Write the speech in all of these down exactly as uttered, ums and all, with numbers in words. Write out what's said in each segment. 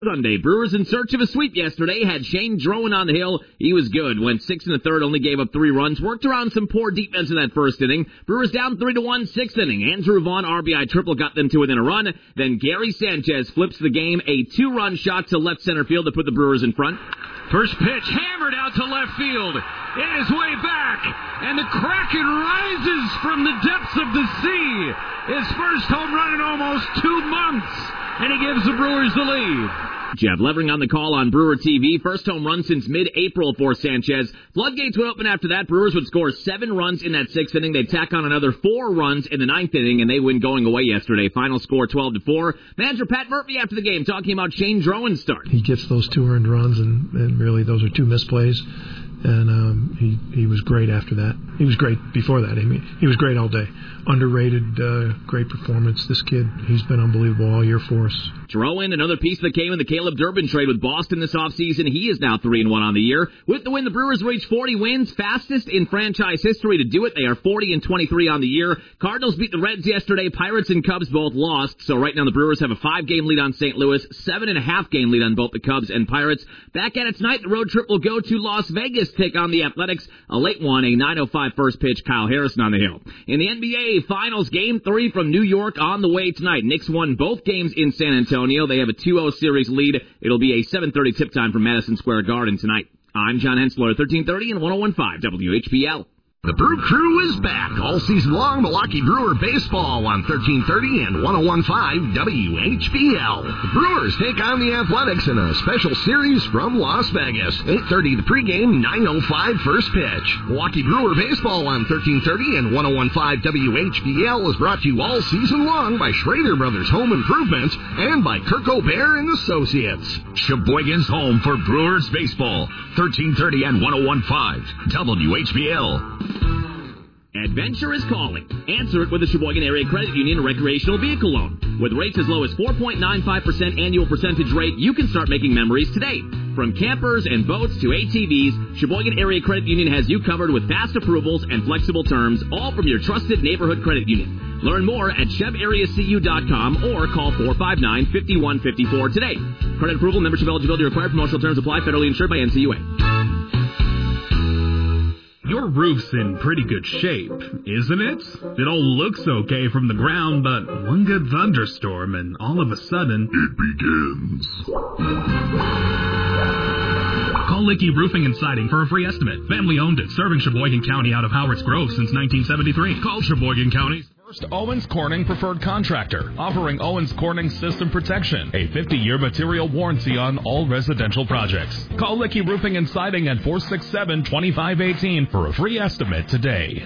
Sunday, Brewers in search of a sweep yesterday had Shane Drowan on the hill. He was good. Went six in the third, only gave up three runs. Worked around some poor defense in that first inning. Brewers down three to one, sixth inning. Andrew Vaughn R B I triple got them to within a run. Then Gary Sanchez flips the game, a two-run shot to left center field to put the Brewers in front. First pitch hammered out to left field. It is way back, and the Kraken rises from the depths of the sea. His first home run in almost two months, and he gives the Brewers the lead. Jeff Levering on the call on Brewer T V. First home run since mid-April for Sanchez. Floodgates would open after that. Brewers would score seven runs in that sixth inning. They'd tack on another four runs in the ninth inning, and they win going away yesterday. Final score twelve to four. Manager Pat Murphy after the game talking about Shane Drowan's start. He gets those two earned runs, and, and really those are two misplays. And um, he he was great after that. He was great before that. I mean, he was great all day. Underrated, uh, great performance. This kid, he's been unbelievable all year for us. Drowan, another piece that came in the Caleb Durbin trade with Boston this offseason. He is now three and one on the year. With the win, the Brewers reached forty wins, fastest in franchise history to do it. They are forty and twenty-three on the year. Cardinals beat the Reds yesterday. Pirates and Cubs both lost. So right now the Brewers have a five-game lead on Saint Louis, seven and a half game lead on both the Cubs and Pirates. Back at it tonight, the road trip will go to Las Vegas, take on the Athletics. A late one, a nine oh five first pitch. Kyle Harrison on the hill. In the N B A Finals, Game three from New York on the way tonight. Knicks won both games in San Antonio. They have a two oh series lead. It'll be a seven thirty tip time from Madison Square Garden tonight. I'm John Hensler, thirteen thirty and ten fifteen W H P L. The Brew Crew is back all season long. Milwaukee Brewer baseball on thirteen thirty and ten fifteen W H B L. The Brewers take on the Athletics in a special series from Las Vegas. eight thirty the pregame, nine oh five first pitch. Milwaukee Brewer baseball on thirteen thirty and ten fifteen W H B L is brought to you all season long by Schrader Brothers Home Improvement and by Kirk O'Bear and Associates. Sheboygan's home for Brewers baseball. thirteen thirty and ten fifteen W H B L. Adventure is calling. Answer it with the Sheboygan Area Credit Union Recreational Vehicle Loan. With rates as low as four point nine five percent annual percentage rate, you can start making memories today. From campers and boats to A T Vs, Sheboygan Area Credit Union has you covered with fast approvals and flexible terms, all from your trusted neighborhood credit union. Learn more at chev area c u dot com or call four five nine, five one five four today. Credit approval, membership eligibility required, promotional terms apply, federally insured by N C U A. Your roof's in pretty good shape, isn't it? It all looks okay from the ground, but one good thunderstorm and all of a sudden, it begins. Call Licky Roofing and Siding for a free estimate. Family owned it, serving Sheboygan County out of Howards Grove since nineteen seventy-three. Call Sheboygan County. First Owens Corning Preferred Contractor, offering Owens Corning System Protection, a fifty-year material warranty on all residential projects. Call Licky Roofing and Siding at four six seven, two five one eight for a free estimate today.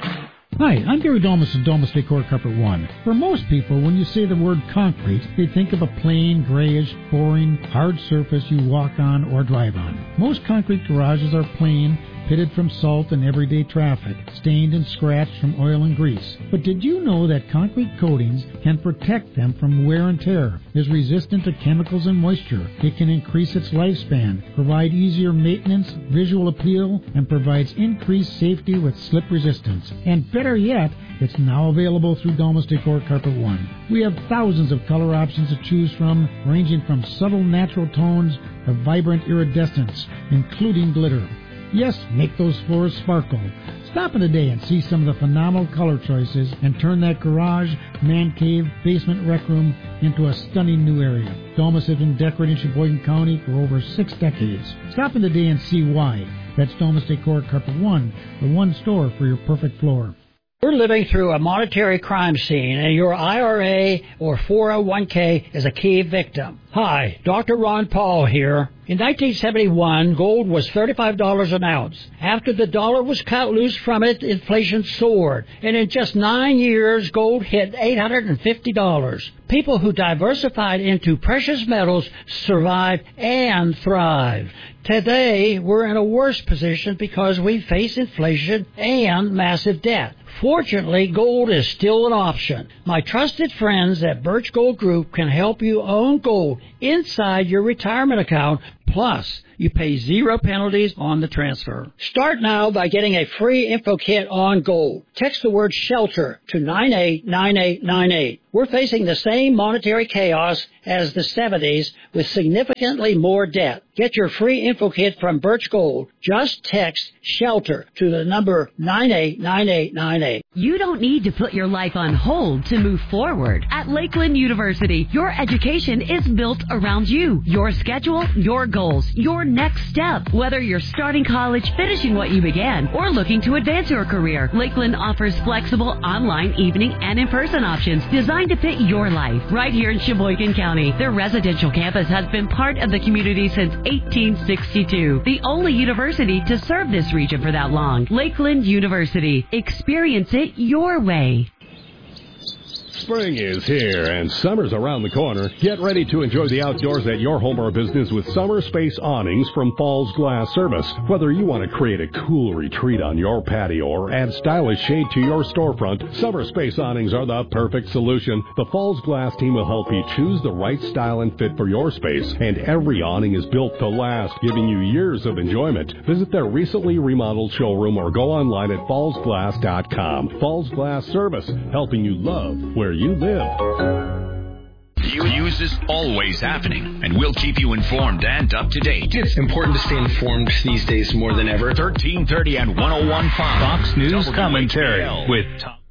Hi, I'm Gary Domus of Domus Decor Carpet One. For most people, when you say the word concrete, they think of a plain, grayish, boring, hard surface you walk on or drive on. Most concrete garages are plain, pitted from salt and everyday traffic, stained and scratched from oil and grease. But did you know that concrete coatings can protect them from wear and tear, is resistant to chemicals and moisture? It can increase its lifespan, provide easier maintenance, visual appeal, and provides increased safety with slip resistance. And better yet, it's now available through Domus Decor Carpet One. We have thousands of color options to choose from, ranging from subtle natural tones to vibrant iridescence, including glitter. Yes, make those floors sparkle. Stop in today and see some of the phenomenal color choices and turn that garage, man cave, basement rec room into a stunning new area. Domus has been decorating Sheboygan County for over six decades. Stop in today and see why. That's Domus Decor Carpet One, the one store for your perfect floor. We're living through a monetary crime scene, and your I R A or four oh one k is a key victim. Hi, Doctor Ron Paul here. In nineteen seventy-one, gold was thirty-five dollars an ounce. After the dollar was cut loose from it, inflation soared. And in just nine years, gold hit eight hundred fifty dollars. People who diversified into precious metals survived and thrived. Today, we're in a worse position because we face inflation and massive debt. Fortunately, gold is still an option. My trusted friends at Birch Gold Group can help you own gold inside your retirement account. Plus, you pay zero penalties on the transfer. Start now by getting a free info kit on gold. Text the word SHELTER to nine eight nine eight nine eight. We're facing the same monetary chaos as the seventies with significantly more debt. Get your free info kit from Birch Gold. Just text SHELTER to the number nine eight nine eight nine eight. You don't need to put your life on hold to move forward. At Lakeland University, your education is built around you, your schedule, your goals, your next step. Whether you're starting college, finishing what you began, or looking to advance your career, Lakeland offers flexible online, evening, and in-person options designed to fit your life. Right here in Sheboygan County, their residential campus has been part of the community since eighteen sixty-two. The only university to serve this region for that long. Lakeland University. Experience it your way. Spring is here and summer's around the corner. Get ready to enjoy the outdoors at your home or business with Summer Space Awnings from Falls Glass Service. Whether you want to create a cool retreat on your patio or add stylish shade to your storefront, Summer Space Awnings are the perfect solution. The Falls Glass team will help you choose the right style and fit for your space, and every awning is built to last, giving you years of enjoyment. Visit their recently remodeled showroom or go online at falls glass dot com. Falls Glass Service, helping you love where you live. News is always happening, and we'll keep you informed and up to date. It's important to stay informed these days more than ever. thirteen thirty and one oh one point five Fox News W H B L. commentary with Tom.